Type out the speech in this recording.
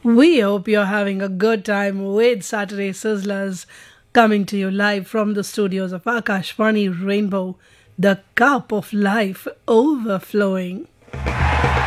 We hope you're having a good time with Saturday Sizzlers coming to you live from the studios of Akashvani Rainbow, the cup of life overflowing.